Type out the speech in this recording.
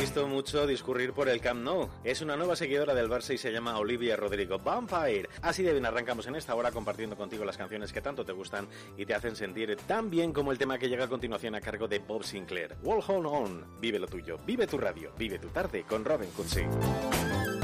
visto mucho discurrir por el Camp Nou. Es una nueva seguidora del Barça y se llama Olivia Rodrigo. Vampire. Así de bien arrancamos en esta hora compartiendo contigo las canciones que tanto te gustan y te hacen sentir tan bien como el tema que llega a continuación a cargo de Bob Sinclair. Wall Hold On. Vive lo tuyo, vive tu radio, vive tu tarde con Robin Cootsey.